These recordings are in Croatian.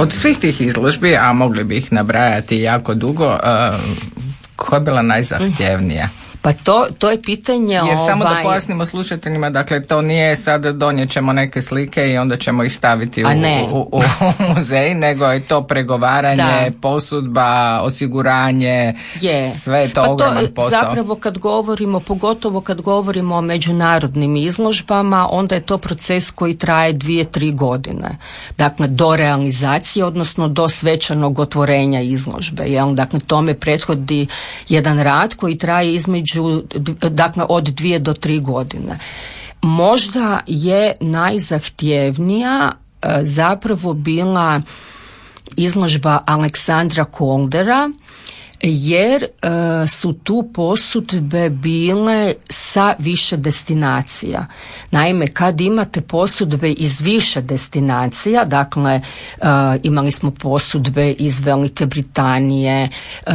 Od svih tih izložbi, a mogli bi ih nabrajati jako dugo, koja je bila najzahtjevnija? Pa to je pitanje... Jer samo da pojasnimo slušateljima, dakle to nije sad donijet ćemo neke slike i onda ćemo ih staviti u muzej, nego je to pregovaranje, posudba, osiguranje, sve je to ogroman posao. Zapravo kad govorimo, pogotovo kad govorimo o međunarodnim izložbama, onda je to proces koji traje 2-3 godine. Dakle, do realizacije, odnosno do svečanog otvorenja izložbe. Dakle, tome prethodi jedan rad koji traje između dakle od 2 do 3 godine. Možda je najzahtjevnija zapravo bila izložba Aleksandra Koldera, jer su tu posudbe bile sa više destinacija. Naime, kad imate posudbe iz više destinacija, dakle imali smo posudbe iz Velike Britanije,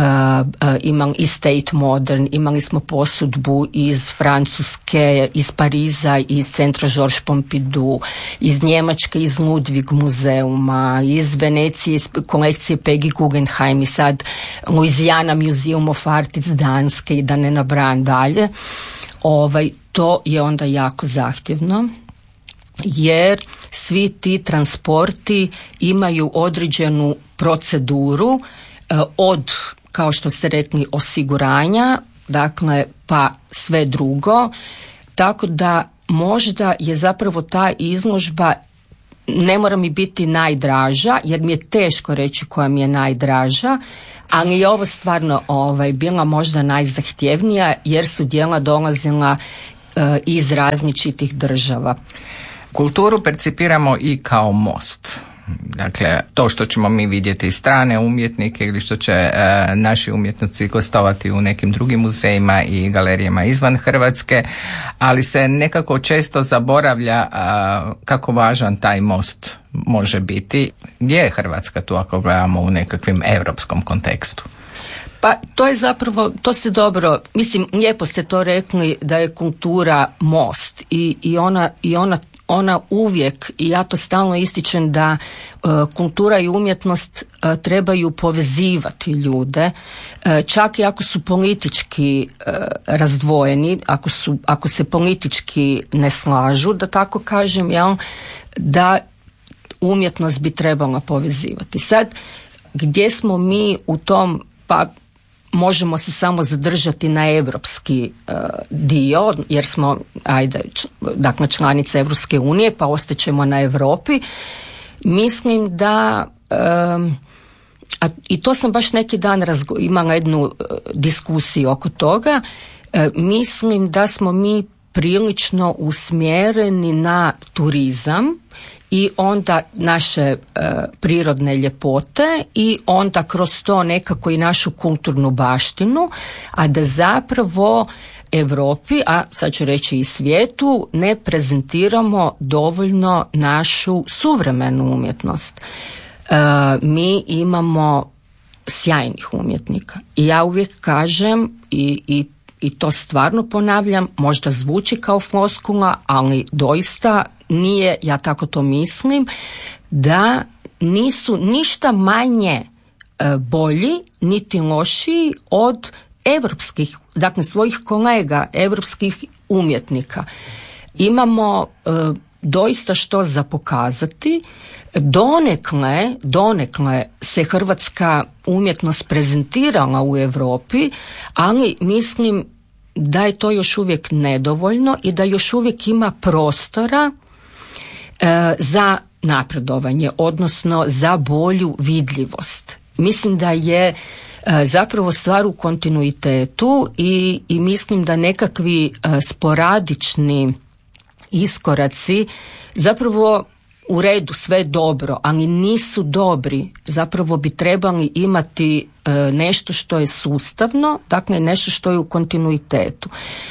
iz Tate Modern, imali smo posudbu iz Francuske, iz Pariza, iz Centra Georges Pompidou, iz Njemačke, iz Ludwig muzeuma, iz Venecije, iz kolekcije Peggy Guggenheim i sad Louisiana Museum of Art iz Danske i da ne nabrajam dalje. To je onda jako zahtjevno, jer svi ti transporti imaju određenu proceduru od, kao što ste rekli, osiguranja, dakle, pa sve drugo, tako da možda je zapravo ta izložba, ne mora mi biti najdraža, jer mi je teško reći koja mi je najdraža, ali je ovo stvarno bila možda najzahtjevnija, jer su djela dolazila iz različitih država. Kulturu percipiramo i kao most. Dakle, to što ćemo mi vidjeti strane umjetnike ili što će naši umjetnici gostovati u nekim drugim muzejima i galerijama izvan Hrvatske, ali se nekako često zaboravlja kako važan taj most može biti. Gdje je Hrvatska tu ako gledamo u nekakvim europskom kontekstu? Pa to je zapravo, to ste dobro, mislim, lijepo ste to rekli da je kultura most i ona uvijek, i ja to stalno ističem, da kultura i umjetnost trebaju povezivati ljude, čak i ako su politički razdvojeni, ako se politički ne slažu, da tako kažem, da umjetnost bi trebala povezivati. Sad, gdje smo mi u tom, pa možemo se samo zadržati na europski dio, jer smo, dakle, članica Europske unije, pa ostaćemo na Europi. Mislim da, i to sam baš neki dan imala jednu diskusiju oko toga, mislim da smo mi prilično usmjereni na turizam i onda naše prirodne ljepote i onda kroz to nekako i našu kulturnu baštinu, a da zapravo Europi, a sad ću reći i svijetu, ne prezentiramo dovoljno našu suvremenu umjetnost. Mi imamo sjajnih umjetnika i ja uvijek kažem i to stvarno ponavljam, možda zvuči kao floskula, ali doista nije, ja tako to mislim, da nisu ništa manje bolji niti lošiji od evropskih, dakle svojih kolega, evropskih umjetnika. Imamo doista što za pokazati. Donekle se hrvatska umjetnost prezentirala u Europi, ali mislim da je to još uvijek nedovoljno i da još uvijek ima prostora za napredovanje, odnosno za bolju vidljivost. Mislim da je zapravo stvar u kontinuitetu i mislim da nekakvi sporadični iskoraci zapravo u redu, sve dobro, ali nisu dobri. Zapravo bi trebali imati nešto što je sustavno, dakle nešto što je u kontinuitetu.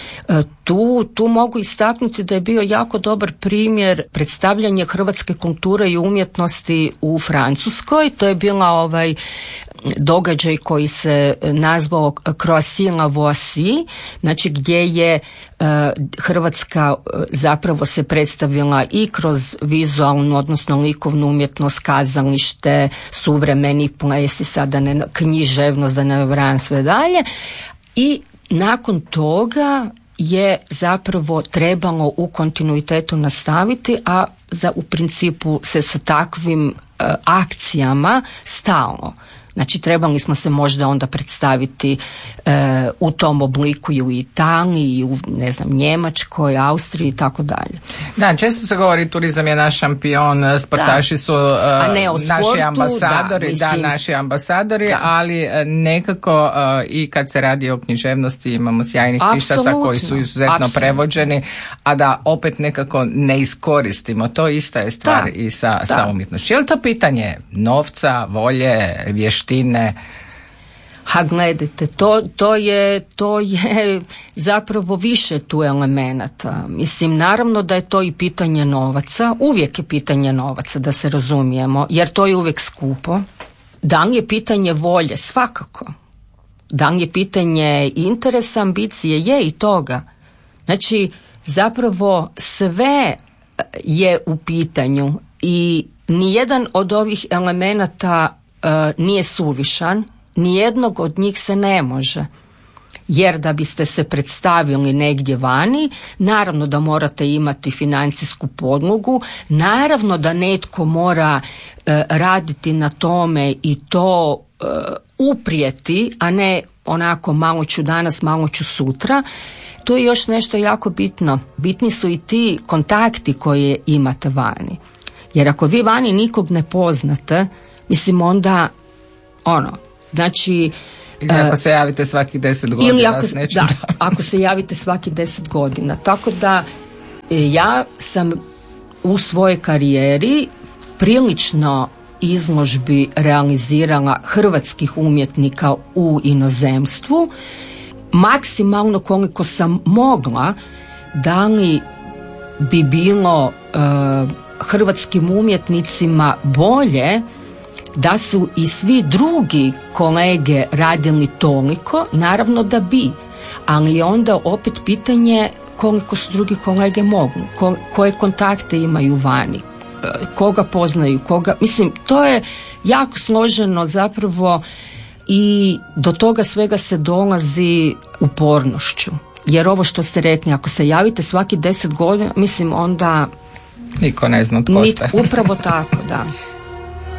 Tu mogu istaknuti da je bio jako dobar primjer predstavljanje hrvatske kulture i umjetnosti u Francuskoj. To je bila događaj koji se nazvao Croatie la Voici, znači gdje je Hrvatska zapravo se predstavila i kroz vizualnu, odnosno likovnu umjetnost, kazalište, suvremeni ples i sada književnost, da ne nabrajam sve dalje. I nakon toga je zapravo trebalo u kontinuitetu nastaviti, a u principu se sa takvim akcijama stalo. Znači trebali smo se možda onda predstaviti u tom obliku i u Italiji, i u Njemačkoj, Austriji i tako dalje. Da, često se govori turizam je naš šampion, sportaši su naši ambasadori, naši ambasadori, ali nekako i kad se radi o književnosti imamo sjajnih pisaca koji su izuzetno prevođeni, a da opet nekako ne iskoristimo. To ista je stvar i sa umjetnošću. Je li to pitanje novca, volje, vještine? Ha, gledajte, to je zapravo više tu elemenata. Mislim, naravno da je to i pitanje novaca, uvijek je pitanje novaca, da se razumijemo, jer to je uvijek skupo. Da li je pitanje volje? Svakako. Da li je pitanje interesa, ambicije? Je i toga. Znači, zapravo sve je u pitanju i nijedan od ovih elemenata nije suvišan, nijednog od njih se ne može. Jer da biste se predstavili negdje vani, naravno da morate imati financijsku podlogu, naravno da netko mora raditi na tome i to uprijeti, a ne onako malo ću danas, malo ću sutra. To je još nešto jako bitno. Bitni su i ti kontakti koje imate vani. Jer ako vi vani nikog ne poznate, mislim onda znači... Ili ako se javite svaki 10 godina s nečim. Ako se javite svaki 10 godina. Tako da ja sam u svojoj karijeri prilično izložbi realizirala hrvatskih umjetnika u inozemstvu. Maksimalno koliko sam mogla, da li bi bilo hrvatskim umjetnicima bolje da su i svi drugi kolege radili toliko, naravno da bi, ali je onda opet pitanje koliko su drugi kolege mogli, koje kontakte imaju vani, koga poznaju, mislim, to je jako složeno zapravo i do toga svega se dolazi upornošću. Jer ovo što ste rekli, ako se javite svaki 10 godina, mislim onda... Niko ne zna tko ste. Upravo tako, da.